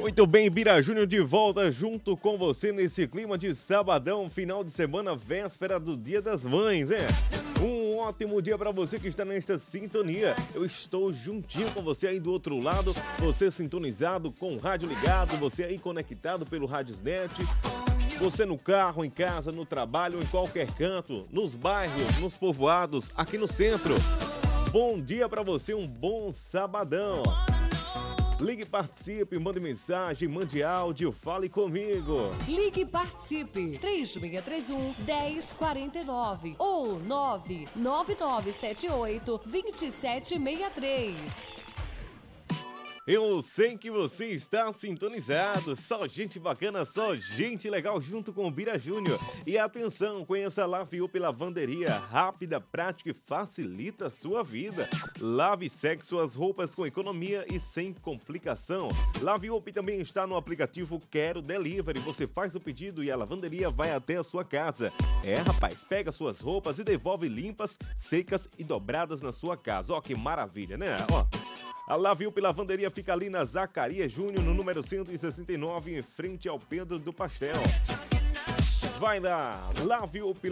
Muito bem, Bira Júnior de volta junto com você nesse clima de sabadão, final de semana, véspera do Dia das Mães, né? Um ótimo dia para você que está nesta sintonia. Eu estou juntinho com você aí do outro lado, você sintonizado com o rádio ligado, você aí conectado pelo Radiosnet, você no carro, em casa, no trabalho, em qualquer canto, nos bairros, nos povoados, aqui no centro. Bom dia para você, um bom sabadão. Ligue, participe, mande mensagem, mande áudio, fale comigo. Ligue e participe, 3631-1049 ou 99978-2763. Eu sei que você está sintonizado, só gente bacana, só gente legal junto com o Bira Júnior. E atenção, conheça a Lave Up Lavanderia, rápida, prática e facilita a sua vida. Lave e seque suas roupas com economia e sem complicação. Lave Up também está no aplicativo Quero Delivery, você faz o pedido e a lavanderia vai até a sua casa. É, rapaz, pega suas roupas e devolve limpas, secas e dobradas na sua casa. Ó, que maravilha, né? Ó. A Lave Up Lavanderia fica ali na Zacarias Júnior, no número 169, em frente ao Pedro do Pastel. Vai lá, Lave Up